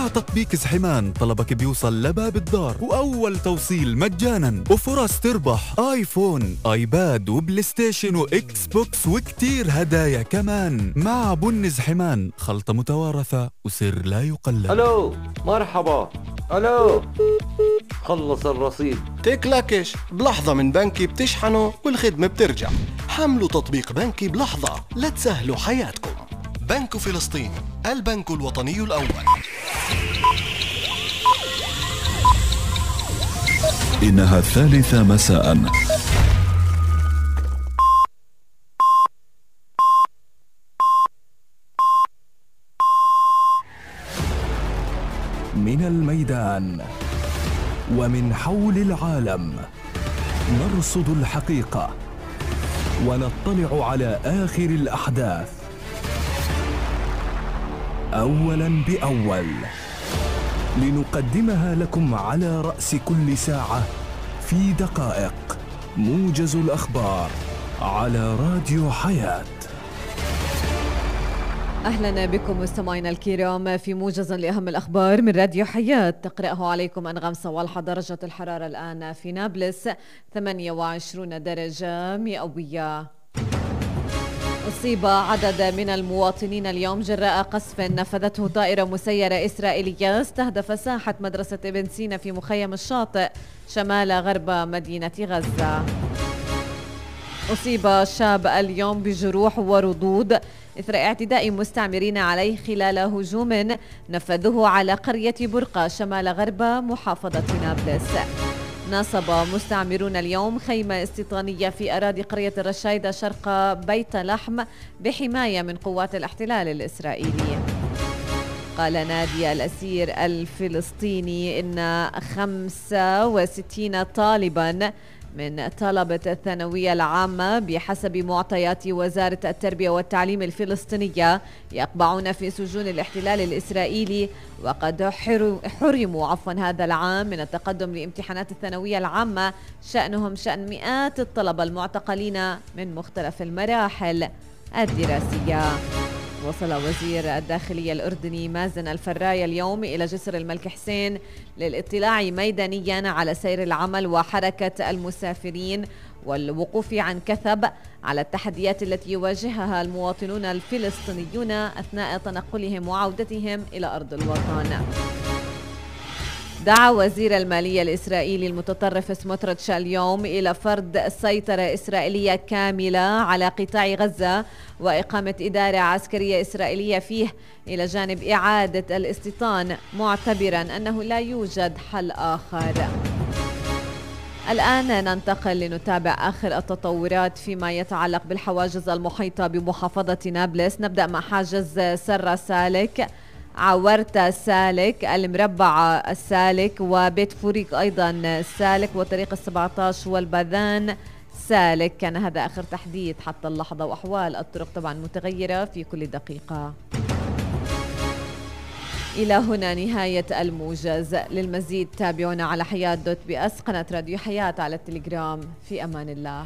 مع تطبيق زحمان طلبك بيوصل لباب الدار وأول توصيل مجانا وفرص تربح آيفون، آيباد وبلاي ستيشن وإكس بوكس وكتير هدايا كمان. مع بن زحمان خلطة متوارثة وسر لا يقلد. ألو مرحبا. ألو خلص الرصيد. تكلكش بلحظة من بنكي بتشحنوا والخدمة بترجع. حملوا تطبيق بنكي بلحظة لتسهلوا حياتكم. بنك فلسطين، البنك الوطني الأول. إنها 3 مساء. من الميدان ومن حول العالم نرصد الحقيقة ونطلع على آخر الأحداث أولاً بأول، لنقدمها لكم على رأس كل ساعة في دقائق. موجز الأخبار على راديو حياة. أهلا بكم مستمعينا الكرام في موجز لأهم الأخبار من راديو حياة. تقرأه عليكم أنغام صوالحة. درجة الحرارة الآن في نابلس 28 درجة مئوية. أصيب عدد من المواطنين اليوم جراء قصف نفذته طائرة مسيرة إسرائيلية استهدف ساحة مدرسة ابن سينا في مخيم الشاطئ شمال غرب مدينة غزة. أصيب شاب اليوم بجروح وردود إثر اعتداء مستعمرين عليه خلال هجوم نفذوه على قرية برقة شمال غرب محافظة نابلس. نصب مستعمرون اليوم خيمة استيطانية في أراضي قرية الرشايدة شرق بيت لحم بحماية من قوات الاحتلال الإسرائيلي. قال نادي الأسير الفلسطيني إن 65 طالباً من طلبة الثانوية العامة بحسب معطيات وزارة التربية والتعليم الفلسطينية يقبعون في سجون الاحتلال الإسرائيلي، وقد حرموا هذا العام من التقدم لامتحانات الثانوية العامة، شأنهم شأن مئات الطلبة المعتقلين من مختلف المراحل الدراسية. وصل وزير الداخلية الأردني مازن الفراي اليوم إلى جسر الملك حسين للاطلاع ميدانيا على سير العمل وحركة المسافرين والوقوف عن كثب على التحديات التي يواجهها المواطنون الفلسطينيون أثناء تنقلهم وعودتهم إلى أرض الوطن. دعا وزير المالية الإسرائيلي المتطرف سموتريتش اليوم إلى فرض سيطرة إسرائيلية كاملة على قطاع غزة وإقامة إدارة عسكرية إسرائيلية فيه إلى جانب إعادة الاستيطان، معتبرا أنه لا يوجد حل آخر. الآن ننتقل لنتابع آخر التطورات فيما يتعلق بالحواجز المحيطة بمحافظة نابلس. نبدأ مع حاجز سرة سالك، عورتا سالك، المربعة السالك، وبيت فوريك أيضا سالك، وطريق 17 والباذان سالك. كان هذا آخر تحديث حتى اللحظة، وأحوال الطرق طبعا متغيرة في كل دقيقة. إلى هنا نهاية الموجز. للمزيد تابعونا على حياة.بس، قناة راديو حياة على التليجرام. في أمان الله.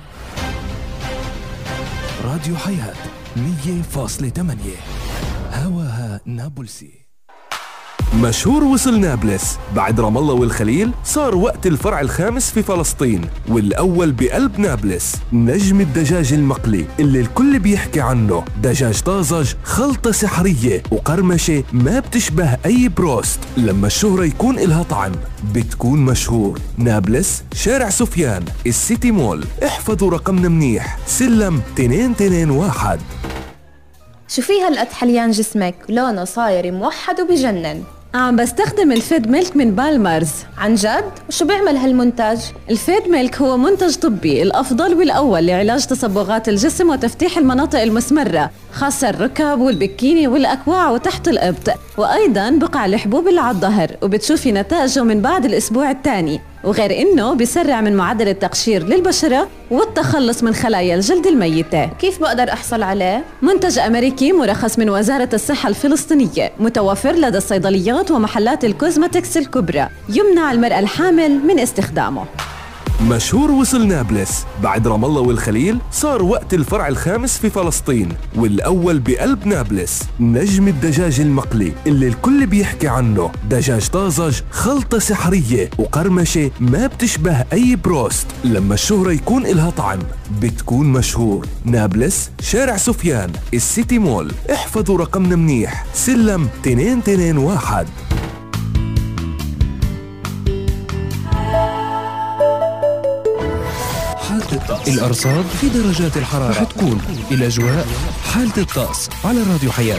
راديو حياة 100.8 هواها نابلسي. مشهور وصل نابلس بعد رام الله والخليل، صار وقت الفرع الخامس في فلسطين والأول بقلب نابلس. نجم الدجاج المقلي اللي الكل بيحكي عنه، دجاج طازج، خلطة سحرية وقرمشة ما بتشبه أي بروست. لما الشهرة يكون إلها طعم بتكون مشهور. نابلس، شارع سفيان، السيتي مول. احفظوا رقمنا منيح، سلم 221. شو في هالقد حليان جسمك؟ لونه صاير موحد وبجنن. عم بستخدم الفيد ميلك من بالمرز. عن جد؟ وشو بيعمل هالمنتج؟ الفيد ميلك هو منتج طبي الأفضل والأول لعلاج تصبغات الجسم وتفتيح المناطق المسمرة، خاصة الركب والبكيني والأكواع وتحت الإبط، وأيضا بقع الحبوب اللي على الظهر، وبتشوفي نتائجه من بعد الأسبوع الثاني. وغير إنه بيسرع من معدل التقشير للبشرة والتخلص من خلايا الجلد الميتة. كيف بقدر أحصل عليه؟ منتج أمريكي مرخص من وزارة الصحة الفلسطينية، متوفر لدى الصيدليات ومحلات الكوزماتكس الكبرى، يمنع المرأة الحامل من استخدامه. مشهور وصل نابلس، بعد رام الله والخليل صار وقت الفرع الخامس في فلسطين والأول بقلب نابلس. نجم الدجاج المقلي اللي الكل بيحكي عنه، دجاج طازج، خلطة سحرية وقرمشة ما بتشبه أي بروست. لما الشهرة يكون إلها طعم بتكون مشهور. نابلس، شارع سفيان، السيتي مول. احفظوا رقمنا منيح، سلم 221. حالة الطقس. الأرصاد في درجات الحرارة رح تكون الأجواء حالة الطقس على راديو حياة.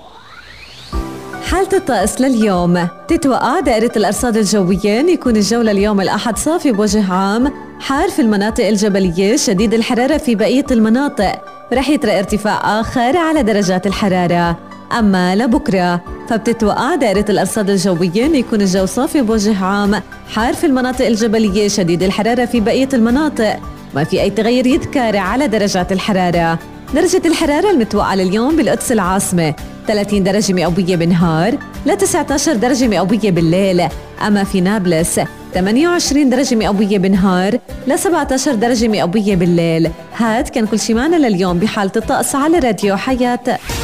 حالة الطقس لليوم، تتوقع دائرة الأرصاد الجوية يكون الجو لليوم الأحد صافي بوجه عام، حار في المناطق الجبلية، شديد الحرارة في بقية المناطق، رح يطرأ ارتفاع آخر على درجات الحرارة. أما لبكرة فبتتوقع دائرة الأرصاد الجوية يكون الجو صافي بوجه عام، حار في المناطق الجبلية، شديد الحرارة في بقية المناطق، ما في أي تغير يذكر على درجات الحرارة. درجة الحرارة المتوقعة لليوم بالقدس العاصمة 30 درجة مئوية بالنهار ل 19 درجة مئوية بالليل. أما في نابلس 28 درجة مئوية بالنهار ل 17 درجة مئوية بالليل. هاد كان كل شي معنا لليوم بحالة الطقس على راديو حياة.